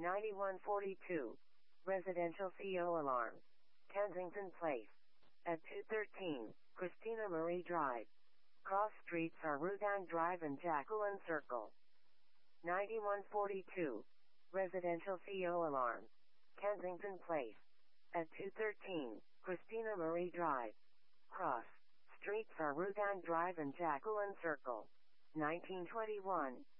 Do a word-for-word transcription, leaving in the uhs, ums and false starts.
ninety-one forty-two. Residential C O alarm. Kensington Place. At two thirteen, Christina Marie Drive. Cross streets are Rudang Drive and Jacqueline Circle. ninety-one forty-two. Residential C O alarm. Kensington Place. At two thirteen, Christina Marie Drive. Cross streets are Rudang Drive and Jacqueline Circle. nineteen twenty-one.